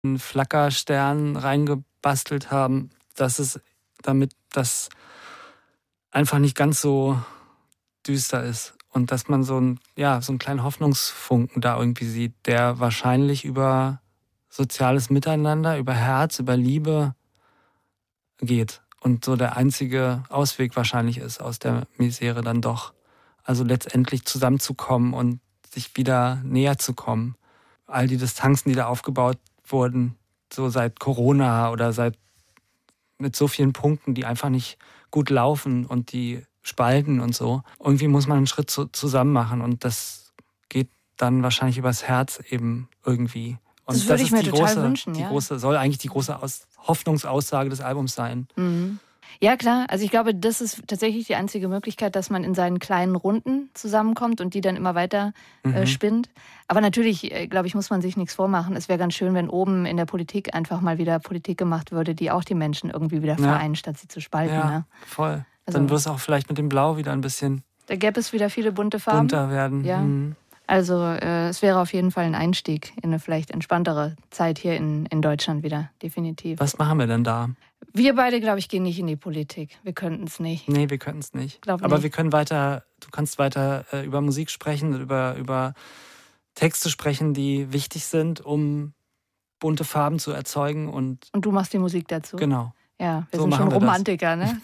einen Flackerstern reingebastelt haben, damit das einfach nicht ganz so düster ist. Und dass man so einen kleinen Hoffnungsfunken da irgendwie sieht, der wahrscheinlich über soziales Miteinander, über Herz, über Liebe geht. Und so der einzige Ausweg wahrscheinlich ist aus der Misere dann doch. Also letztendlich zusammenzukommen und sich wieder näher zu kommen. All die Distanzen, die da aufgebaut wurden, so seit Corona oder mit so vielen Punkten, die einfach nicht gut laufen und die spalten und so. Irgendwie muss man einen Schritt zusammen machen und das geht dann wahrscheinlich übers Herz eben irgendwie. Und das würde ich mir total wünschen. Soll eigentlich die große Hoffnungsaussage des Albums sein. Mhm. Ja, klar. Also ich glaube, das ist tatsächlich die einzige Möglichkeit, dass man in seinen kleinen Runden zusammenkommt und die dann immer weiter spinnt. Aber natürlich, glaube ich, muss man sich nichts vormachen. Es wäre ganz schön, wenn oben in der Politik einfach mal wieder Politik gemacht würde, die auch die Menschen irgendwie wieder vereint, statt sie zu spalten. Ja, ne? Voll. Also, dann wird es auch vielleicht mit dem Blau wieder ein bisschen da gäbe es wieder viele bunte Farben. Bunter werden. Ja. Also es wäre auf jeden Fall ein Einstieg in eine vielleicht entspanntere Zeit hier in Deutschland wieder, definitiv. Was machen wir denn da? Wir beide, glaube ich, gehen nicht in die Politik. Wir könnten es nicht. Nee, wir könnten es nicht. Glaub Aber nicht. wir können du kannst weiter über Musik sprechen, über Texte sprechen, die wichtig sind, um bunte Farben zu erzeugen. Und du machst die Musik dazu? Genau. Ja, wir sind schon Romantiker, ne?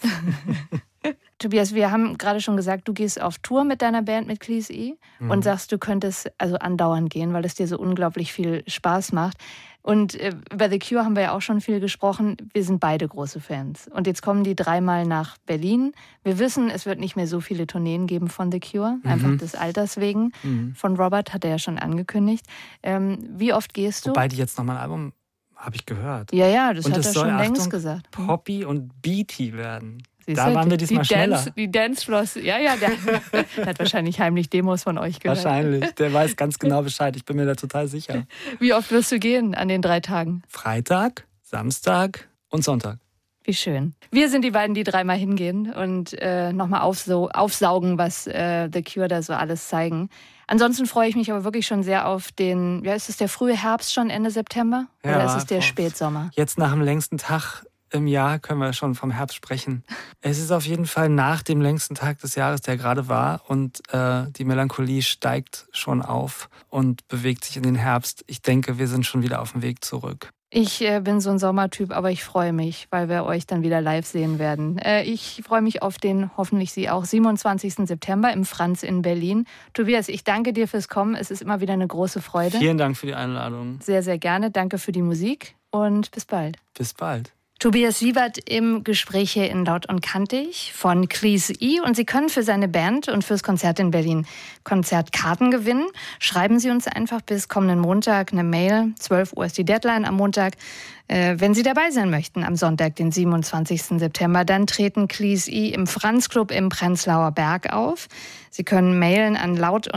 Tobias, wir haben gerade schon gesagt, du gehst auf Tour mit deiner Band, mit Cleese E. Und sagst, du könntest also andauernd gehen, weil es dir so unglaublich viel Spaß macht. Und über The Cure haben wir ja auch schon viel gesprochen. Wir sind beide große Fans. Und jetzt kommen die 3-mal nach Berlin. Wir wissen, es wird nicht mehr so viele Tourneen geben von The Cure, einfach des Alters wegen. Von Robert hat er ja schon angekündigt. Wie oft gehst du? Wobei die jetzt nochmal ein Album, habe ich gehört. Ja, das und hat er schon längst gesagt. Poppy und Beaty werden. Da waren wir diesmal schneller. Die Dancefloors, der hat wahrscheinlich heimlich Demos von euch gehört. Wahrscheinlich, der weiß ganz genau Bescheid. Ich bin mir da total sicher. Wie oft wirst du gehen an den 3 Tagen? Freitag, Samstag und Sonntag. Wie schön. Wir sind die beiden, die 3-mal hingehen und nochmal aufsaugen, was The Cure da so alles zeigen. Ansonsten freue ich mich aber wirklich schon sehr auf den, ist es der frühe Herbst schon, Ende September? Oder ist es der Spätsommer? Jetzt nach dem längsten Tag im Jahr können wir schon vom Herbst sprechen. Es ist auf jeden Fall nach dem längsten Tag des Jahres, der gerade war. Und die Melancholie steigt schon auf und bewegt sich in den Herbst. Ich denke, wir sind schon wieder auf dem Weg zurück. Ich bin so ein Sommertyp, aber ich freue mich, weil wir euch dann wieder live sehen werden. Ich freue mich auf den, hoffentlich Sie auch, 27. September im Franz in Berlin. Tobias, ich danke dir fürs Kommen. Es ist immer wieder eine große Freude. Vielen Dank für die Einladung. Sehr, sehr gerne. Danke für die Musik und bis bald. Bis bald. Tobias Siebert im Gespräch hier in Laut und Kantig von Cleese E. Und Sie können für seine Band und fürs Konzert in Berlin Konzertkarten gewinnen. Schreiben Sie uns einfach bis kommenden Montag eine Mail. 12 Uhr ist die Deadline am Montag. Wenn Sie dabei sein möchten, am Sonntag, den 27. September, dann treten Cleese E. im Franz-Club im Prenzlauer Berg auf. Sie können mailen an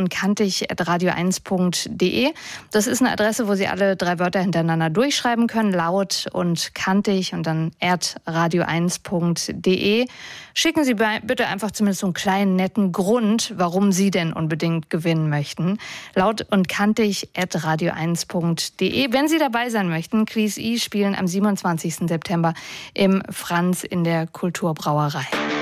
lautundkantig@radio1.de. Das ist eine Adresse, wo Sie alle 3 Wörter hintereinander durchschreiben können. Laut und kantig und dann @radio1.de. Schicken Sie bitte einfach zumindest so einen kleinen, netten Grund, warum Sie denn unbedingt gewinnen möchten. Laut und kantig @radio1.de. Wenn Sie dabei sein möchten, Cleese E. spielen am 27. September im Franz in der Kulturbrauerei.